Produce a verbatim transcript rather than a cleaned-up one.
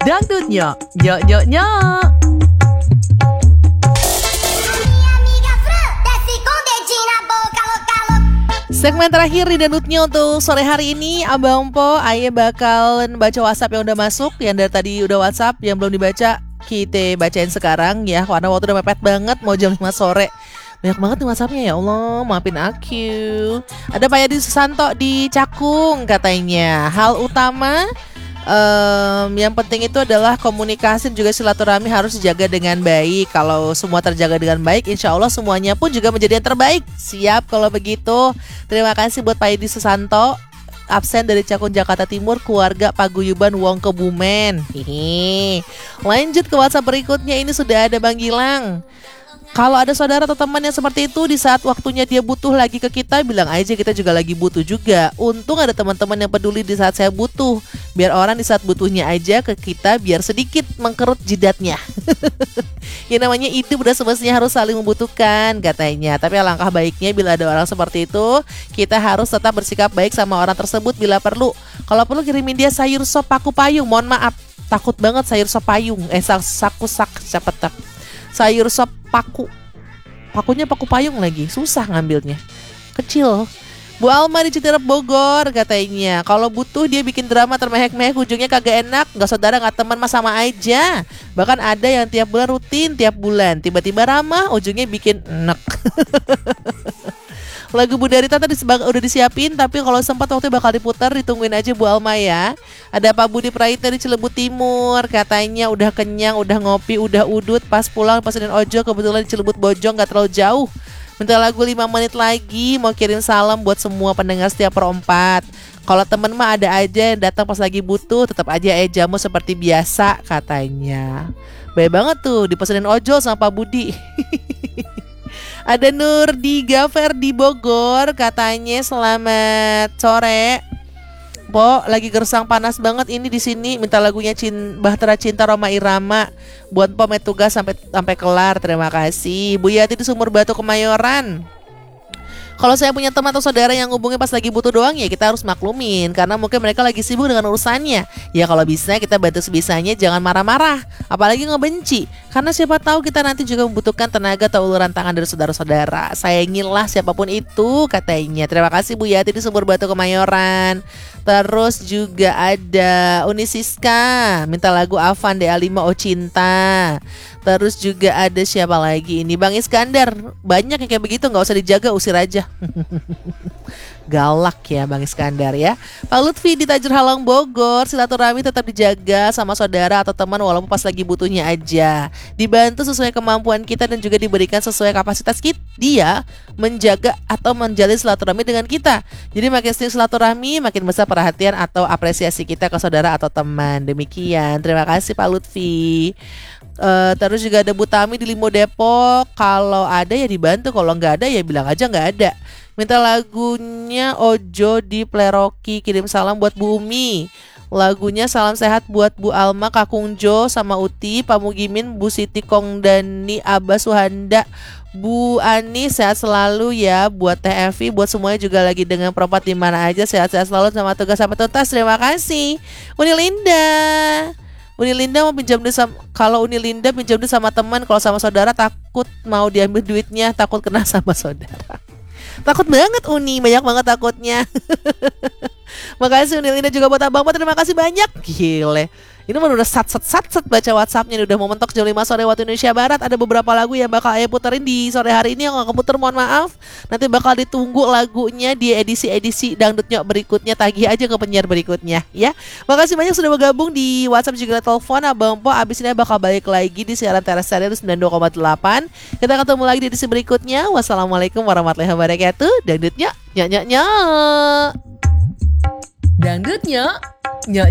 Dangdutnya, nyok nyok nyok. Segmen terakhir di Dangdutnya untuk sore hari ini, Abang Po, Aye bakal baca WhatsApp yang udah masuk. Yang dari tadi udah WhatsApp, yang belum dibaca kita bacain sekarang ya, karena waktu udah mepet banget, mau jam lima sore. Banyak banget nih WhatsAppnya, ya Allah, maafin aku. Ada Pak Yadi Susanto di Cakung katanya, hal utama Um, yang penting itu adalah komunikasi dan juga silaturahmi harus dijaga dengan baik. Kalau semua terjaga dengan baik, insya Allah semuanya pun juga menjadi yang terbaik. Siap kalau begitu. Terima kasih buat Pak Yadi Susanto, absen dari Cakung Jakarta Timur, keluarga Paguyuban Wong Kebumen. Hihi. Lanjut ke WhatsApp berikutnya, ini sudah ada Bang Gilang. Kalau ada saudara atau teman yang seperti itu, di saat waktunya dia butuh lagi ke kita, bilang aja kita juga lagi butuh juga. Untung ada teman-teman yang peduli di saat saya butuh. Biar orang di saat butuhnya aja ke kita, biar sedikit mengkerut jidatnya. Yang namanya itu udah semestinya harus saling membutuhkan katanya. Tapi alangkah baiknya bila ada orang seperti itu, kita harus tetap bersikap baik sama orang tersebut bila perlu. Kalau perlu kirimin dia sayur sop paku payung. Mohon maaf, takut banget sayur sop payung. Eh saku sak siapa tak. Sayur sop paku, pakunya paku payung lagi, susah ngambilnya, kecil. Bu Alma di Citerep Bogor katanya, kalau butuh dia bikin drama termehek-mehek, ujungnya kagak enak. Nggak saudara nggak teman mah sama aja. Bahkan ada yang tiap bulan rutin, tiap bulan tiba-tiba ramah, ujungnya bikin enek. Lagu Bu Darita tadi udah disiapin, tapi kalau sempat waktu bakal diputar, ditungguin aja Bu Alma ya. Ada Pak Budi Praitno di Cilebut Timur, katanya udah kenyang, udah ngopi, udah udut, pas pulang pesenin ojol, kebetulan di Cilebut Bojong gak terlalu jauh. Minta lagu lima menit lagi, mau kirim salam buat semua pendengar setiap perempat. Kalau temen mah ada aja yang datang pas lagi butuh, tetap aja eh jamu seperti biasa katanya. Baik banget tuh, dipesenin ojol sama Pak Budi. Ada Nur di Gafer di Bogor, katanya selamat sore. Po, lagi gersang panas banget ini di sini. Minta lagunya Cin, Bahtera Cinta Roma Irama buat Po tugas sampai sampai kelar. Terima kasih. Bu Yati di Sumur Batu Kemayoran. Kalau saya punya teman atau saudara yang ngubungin pas lagi butuh doang, ya kita harus maklumin, karena mungkin mereka lagi sibuk dengan urusannya. Ya kalau bisa kita bantu sebisanya, jangan marah-marah, apalagi ngebenci, karena siapa tahu kita nanti juga membutuhkan tenaga atau uluran tangan dari saudara-saudara. Sayangilah siapapun itu katanya. Terima kasih Bu Yati di Sumur Batu Kemayoran. Terus juga ada Unisiska, minta lagu Avan D A lima O Cinta. Terus juga ada siapa lagi ini, Bang Iskandar. Banyak yang kayak begitu, gak usah dijaga, usir aja. Galak ya Bang Iskandar ya. Pak Lutfi di Tajur Halang Bogor, silaturahmi tetap dijaga sama saudara atau teman walaupun pas lagi butuhnya aja. Dibantu sesuai kemampuan kita dan juga diberikan sesuai kapasitas kita, dia menjaga atau menjalin silaturahmi dengan kita. Jadi makin sering silaturahmi, makin besar perhatian atau apresiasi kita ke saudara atau teman. Demikian, terima kasih Pak Lutfi. Uh, terus juga ada Bu Tami di Limo Depok. Kalau ada ya dibantu, kalau nggak ada ya bilang aja nggak ada. Minta lagunya Ojo di Pleroki, kirim salam buat Bu Umi. Lagunya salam sehat buat Bu Alma, Kakung Jo sama Uti, Pak Mugimin, Bu Siti Kongdani, Abah Suhanda, Bu Ani, sehat selalu ya. Buat T F I, buat semuanya juga lagi dengan perempat di mana aja, sehat-sehat selalu sama tugas sampai tuntas. Terima kasih. Uni Linda. Uni Linda mau pinjam duit sama, kalau Uni Linda pinjam duit sama teman, kalau sama saudara takut mau diambil duitnya, takut kena sama saudara. Takut banget Uni, banyak banget takutnya. Makasih Uni Linda juga buat Abang Po, terima kasih banyak. Gile, ini mah udah sat sat sat sat baca WhatsAppnya, udah mau mentok jam lima sore waktu Indonesia Barat. Ada beberapa lagu yang bakal Ayah puterin di sore hari ini, yang gak keputer mohon maaf. Nanti bakal ditunggu lagunya di edisi-edisi Dangdutnya berikutnya, tagih aja ke penyiar berikutnya ya. Makasih banyak sudah bergabung di WhatsApp juga telepon. Abang Po abis ini bakal balik lagi di siaran terrestrial sembilan puluh dua koma delapan. Kita ketemu lagi di edisi berikutnya. Wassalamualaikum warahmatullahi wabarakatuh. Dangdutnya nyak nyak nyak. Dangdutnya nyak